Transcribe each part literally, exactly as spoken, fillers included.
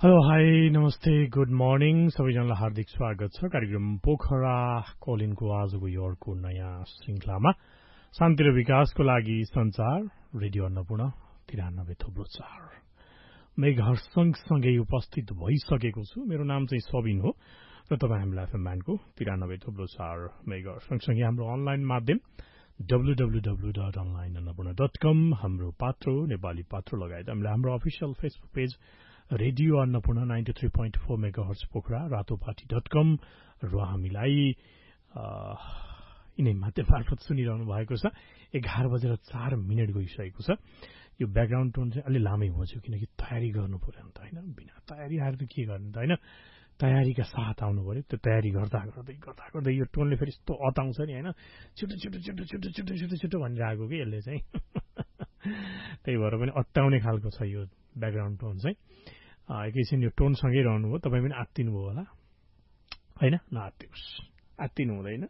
Hello hi नमस्ते good morning सबैजनालाई हार्दिक स्वागत छ कार्यक्रम पोखरा कलिनको आजको यो अर्को नयाँ श्रृंखलामा शान्ति र विकासको लागि संचार रेडियो अन्नपूर्ण तिरानब्बे थुप्रो चार मेघहर सँगसँगै उपस्थित भइसकेको छु। मेरो नाम चाहिँ सबिन हो र तपाईँ हामीलाई एफएम ब्यान्डको तिरानब्बे थुप्रो चार मेघहर सँगसँगै हाम्रो अनलाइन माध्यम W W W dot online Annapurna dot कम हाम्रो पात्रो नेपाली पात्रो लगायत हामीले हाम्रो official Facebook page radio Annapurna ninety three point four megahertz Pokhara Ratopati dot कम र हामीलाई यिनै माध्यम मार्फत सुनिरहनु भएको छ। एघार बजेर चार मिनट गइसकेको छ। यो ब्याकग्राउन्ड टोन चाहिँ अलि लामै हुन्छ किनकि तयारी गर्नु पर्यो नि त होइन। बिना तयारी आएर त के गर्ने त होइन। तयारीका साथ आउनु पर्यो। त्यो तयारी गर्दा गर्दै गर्दा गर्दै यो टोनले फेरि यस्तो अताउँछ नि होइन। छिटो छिटो छिटो छिटो छिटो छिटो छिटो भनेर आएको कि यसले चाहिँ त्यही भएर पनि अत्ताउने खालको छ यो ब्याकग्राउन्ड टोन चाहिँ। एकैछिन यो टोनसँगै रहनुभयो। तपाईँ पनि आत्तिनु भयो होला होइन। नआत्तिनुहोस्, आत्तिनु हुँदैन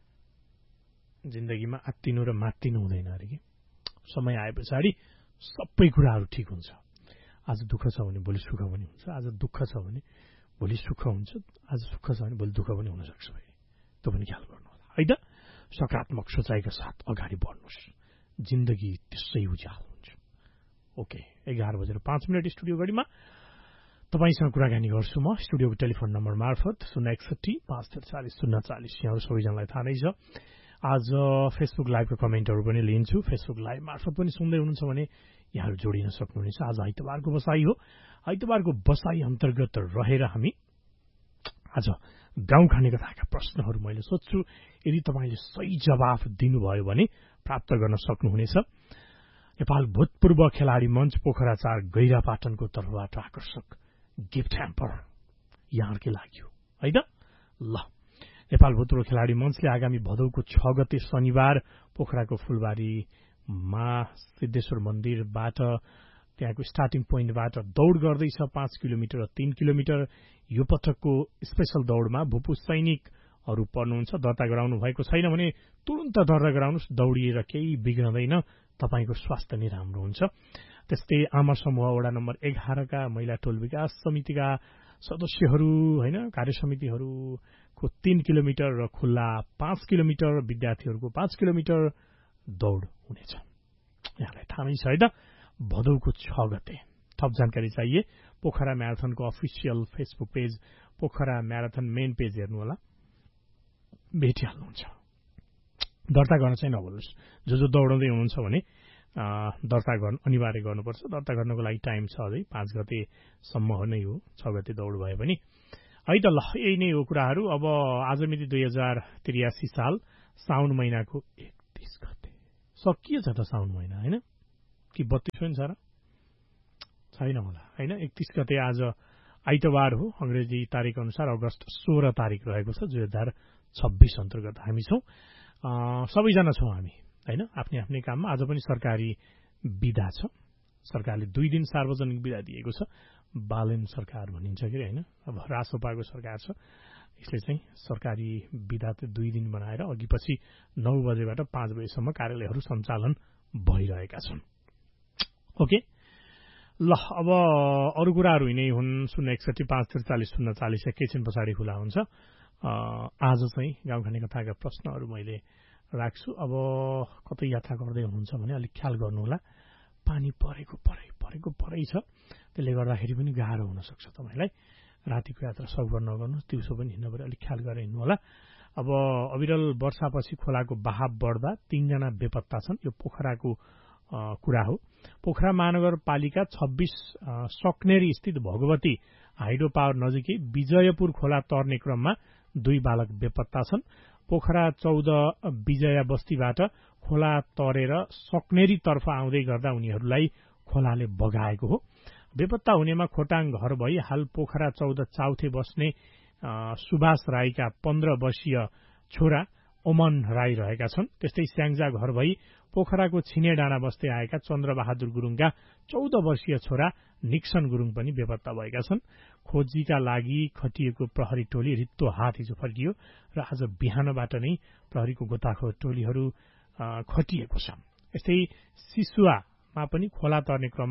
जिन्दगीमा। आत्तिनु र मात्तिनु हुँदैन अरे कि। समय आए पछाडि सबै कुराहरू ठिक हुन्छ। आज दुःख छ भने भोलि सुख पनि हुन्छ। आज दुःख छ भने भोलि सुख हुन्छ। आज सुख छ भने भोलि दुःख पनि हुनसक्छ। फेरि त्यो पनि ख्याल गर्नु होला है त। सकारात्मक सोचाइका साथ अगाडि बढ्नुहोस्। जिन्दगी त्यसै उज्यालो हुन्छ। ओके, एघार बजेर पाँच मिनट स्टुडियो घडीमा तपाईसँग कुराकानी गर्छु म स्टुडियोको टेलिफोन नम्बर मार्फत शून्य एकसठी पाँच त्रिचालिस शून्य चालिस। यहाँहरू सबैजनालाई थाहा नै छ। आज फेसबुक लाइभको कमेन्टहरू पनि लिन्छु। फेसबुक लाइभ मार्फत पनि सुन्दै हुनुहुन्छ भने यहाँहरू जोडिन सक्नुहुनेछ। आज आइतबारको बसाई हो। आइतबारको बसाई अन्तर्गत रहेर हामी आज गाउँ खाने कथाका प्रश्नहरू मैले सोध्छु। यदि तपाईँले सही जवाफ दिनुभयो भने प्राप्त गर्न सक्नुहुनेछ नेपाल भूतपूर्व खेलाडी मञ्च पोखरा चार गैरापाटनको तर्फबाट आकर्षक गिफ्ट ह्याम्पर यहाँहरूकै लागि हो है त। ल, नेपाल भूतपूर्व खेलाडी मञ्चले आगामी भदौको छ गते शनिबार पोखराको फुलबारीमा सिद्धेश्वर मन्दिरबाट त्यहाँको स्टार्टिङ पोइन्टबाट दौड गर्दैछ पाँच किलोमिटर र तीन किलोमिटर। यो पटकको स्पेशल दौडमा भूपू सैनिकहरू पर्नुहुन्छ। दर्ता गराउनु भएको छैन भने तुरन्त दर्ता गराउनुहोस्। दौडिएर केही बिग्रदैन, तपाईँको स्वास्थ्य नै राम्रो हुन्छ। त्यस्तै आमा समूह वडा नम्बर एघारका महिला टोल विकास समितिका सदस्यहरू होइन कार्य समितिहरूको तीन किलोमिटर र खुल्ला पाँच किलोमिटर विद्यार्थीहरूको पाँच किलोमिटर दौड हुनेछ। यहाँलाई थाहा नै छ है त। भदौको छ गते थप जानकारी चाहिए Pokhara म्याराथनको official Facebook page Pokhara marathon main page हेर्नु होला, भेटिहाल्नुहुन्छ। दर्ता गर्न चाहिँ नभुल्नुहोस्। जो जो दौडाउँदै हुनुहुन्छ भने दर्ता गर्नु अनिवार्य गर्नुपर्छ। दर्ता गर्नको लागि टाइम छ अझै पाँच गतेसम्म हो नै हो। छ गते दौड भए पनि है त। ल, यही नै हो कुराहरू। अब आज मिति दुई हजार त्रियासी साल साउन महिनाको एकतिस गते सकिएछ त साउन महिना होइन कि बत्तीस होइन सर छैन होला होइन। एकतिस गते आज आइतबार हो। अङ्ग्रेजी तारिक अनुसार अगस्त सोह्र तारिक रहेको छ दुई हजार छब्बिस अन्तर्गत हामी छौँ। सबैजना छौँ हामी होइन आफ्नै आफ्नै काममा। आज पनि सरकारी बिदा छ। सरकारले दुई दिन सार्वजनिक बिदा दिएको छ। बालेन सरकार भनिन्छ कि होइन। अब रासोपाको सरकार छ, यसले चाहिँ सरकारी बिदा त दुई दिन बनाएर अघि पछि नौ बजेबाट पाँच बजेसम्म कार्यालयहरू सञ्चालन भइरहेका छन्। ओके, ल, अब अरू कुराहरू यिनै हुन्। शून्य एकसठी पाँच त्रिचालिस शून्य चालिस एकैछिन पछाडि खुला हुन्छ। आज चाहिँ गाउँ खाने कथाका प्रश्नहरू मैले राख्छु। अब कतै यात्रा गर्दै हुनुहुन्छ भने अलिक ख्याल गर्नुहोला। पानी परेको परै परेको परै छ। त्यसले गर्दाखेरि पनि गाह्रो हुनसक्छ तपाईँलाई। रातिको यात्रा सगभर नगर्नुहोस्। दिउँसो पनि हिँड्नु पऱ्यो, अलिक ख्याल गरेर हिँड्नु होला। अब अविरल वर्षापछि खोलाको बहाव बढ्दा तीनजना बेपत्ता छन्। यो पोखराको कुरा हो। पोखरा महानगरपालिका छब्बीस सक्नेरी स्थित भगवती हाइड्रो पावर नजिकै विजयपुर खोला तर्ने क्रममा दुई बालक बेपत्ता छन्। पोखरा चौध विजया बस्तीबाट खोला तरेर सक्नेरीतर्फ आउँदै गर्दा उनीहरूलाई खोलाले बगाएको हो। बेपत्ता हुनेमा खोटाङ घर भई हाल पोखरा चौध चाउथे बस्ने सुभाष राईका पन्ध्र वर्षीय छोरा ओमन राई रहेका छन्। त्यस्तै स्याङ्जा घर भई पोखराको छिने डाँडा बस्दै आएका चन्द्रबहादुर गुरुङका चौध वर्षीय छोरा निक्सन गुरुङ पनि बेपत्ता भएका छन्। खोजीका लागि खटिएको प्रहरी टोली रित्तो हात हिजो फर्कियो र आज बिहानबाट नै प्रहरीको गोताखोर टोलीहरू खटिएको छ। यस्तै सिसुवामा पनि खोला तर्ने क्रममा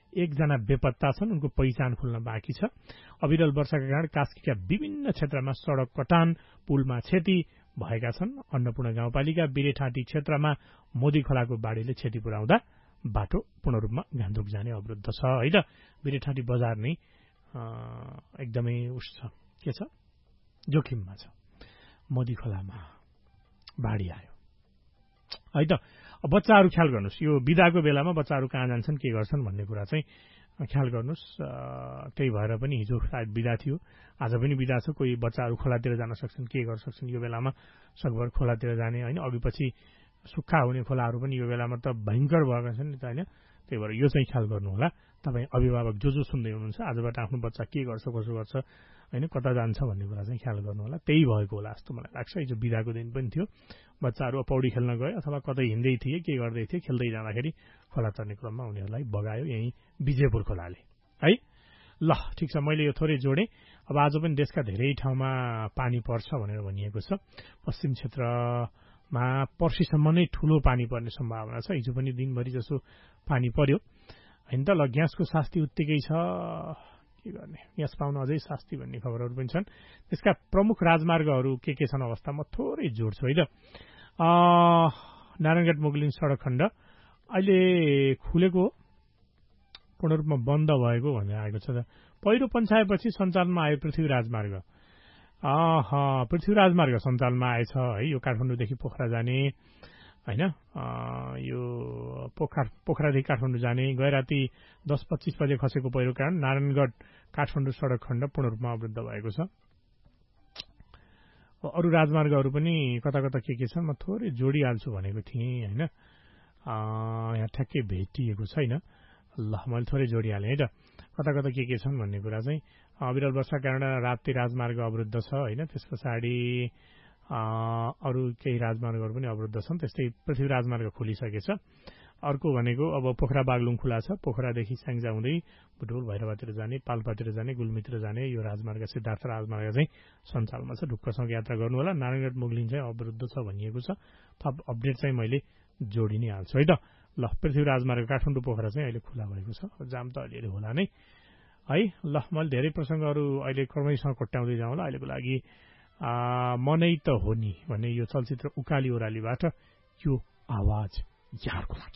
एकजना बेपत्ता छन्, उनको पहिचान खुल्न बाँकी छ। अविरल वर्षाका कारण कास्कीका विभिन्न क्षेत्रमा सड़क कटान, पुलमा क्षति भएका छन्। अन्नपूर्ण गाउँपालिका बिरेठाँटी क्षेत्रमा मोदी खोलाको बाढीले क्षति पुर्याउँदा बाटो पूर्ण रूपमा गान्तोक जाने अवरुद्ध छ है त। बिरेठाँटी बजार नै एकदमै उस छ, के छ, जोखिममा छ। मोदी खोलामा बाढी आयो है त। बच्चाहरू ख्याल गर्नुहोस्, यो बिदाको बेलामा बच्चाहरू कहाँ जान्छन्, के गर्छन् भन्ने कुरा चाहिँ ख्याल गर्नुहोस्। त्यही भएर पनि हिजो सायद बिदा थियो, आज पनि बिदा छ। कोही बच्चाहरू खोलातिर जान सक्छन्, के गर्न सक्छन् यो बेलामा, सकभर खोलातिर जाने होइन। अघि पछि सुक्खा हुने खोलाहरू पनि यो बेलामा त भयङ्कर भएका छन् नि त होइन। त्यही भएर यो चाहिँ ख्याल गर्नु होला। तपाईँ अभिभावक जो जो सुन्दै हुनुहुन्छ, आजबाट आफ्नो बच्चा के गर्छ, कसो गर्छ होइन, कता जान्छ भन्ने कुरा चाहिँ ख्याल गर्नु होला। त्यही भएको होला जस्तो मलाई लाग्छ। हिजो बिदाको दिन पनि थियो, बच्चाहरू पौडी खेल्न गए अथवा कतै हिँड्दै थिए, के गर्दै थिए, खेल्दै जाँदाखेरि खोला तर्ने क्रममा उनीहरूलाई बगायो यहीँ विजयपुर खोलाले है। ल ठिक छ, मैले यो थोरै जोडेँ। अब आज पनि देशका धेरै ठाउँमा पानी पर्छ भनेर भनिएको छ। पश्चिम क्षेत्रमा पर्सिसम्म नै ठूलो पानी पर्ने सम्भावना छ। हिजो पनि दिनभरि जसो पानी पर्यो होइन त। ल ग्यासको शास्ति उत्तिकै छ, के गर्ने, ग्यास पाउन अझै शास्ति भन्ने खबरहरू पनि छन्। त्यसका प्रमुख राजमार्गहरू के के छन् अवस्था म थोरै जोड्छु है त। नारायणघाट मुगलिन सडक खण्ड अहिले खुलेको, पूर्ण रूपमा बन्द भएको भनेर आएको छ। पहिरो पञ्चाएपछि सञ्चालनमा आयो पृथ्वी राजमार्ग। अह पृथ्वी राजमार्ग सञ्चालनमा आएछ है। यो काठमाडौँदेखि पोखरा जाने होइन, यो पोखरा पोखरादेखि काठमाडौँ जाने गए राति दस पच्चिस बजे खसेको पहिरो कारण नारायणगढ काठमाडौँ सडक खण्ड पूर्ण रूपमा अवरुद्ध भएको छ। अरू राजमार्गहरू पनि कता कता के के छन् म थोरै जोडिहाल्छु भनेको थिएँ होइन। यहाँ ठ्याक्कै भेटिएको छैन। ल मैले थोरै जोडिहालेँ है त, कता कता के के छन् भन्ने कुरा चाहिँ। अविरल वर्षा कारण राप्ती राजमार्ग अवरुद्ध छ होइन। त्यस पछाडि अरू केही राजमार्गहरू पनि अवरुद्ध छन्। त्यस्तै पृथ्वी राजमार्ग खोलिसकेछ। अर्को भनेको अब पोखरा बागलुङ खुला छ। पोखरादेखि स्याङ्जा हुँदै बुटोल भैरवातिर जाने, पाल्पातिर जाने, गुल्मीतिर जाने यो राजमार्ग सिद्धार्थ राजमार्ग चाहिँ सञ्चालनमा छ। ढुक्कसँग यात्रा गर्नु होला। नारायणगढ मुगलिन चाहिँ अवरुद्ध छ भनिएको छ। थप अपडेट चाहिँ मैले जोडि नै हाल्छु है त। ल पृथ्वी राजमार्ग काठमाडौँ पोखरा चाहिँ अहिले खुला भएको छ। जाम त अलिअलि होला नै है। ल मैले धेरै प्रसङ्गहरू अहिले क्रमैसँग कोट्याउँदै जाउँ होला। अहिलेको लागि मनै त हो नि भन्ने यो चलचित्र उकाली ओह्रालीबाट यो आवाज यहाँहरूको लागि।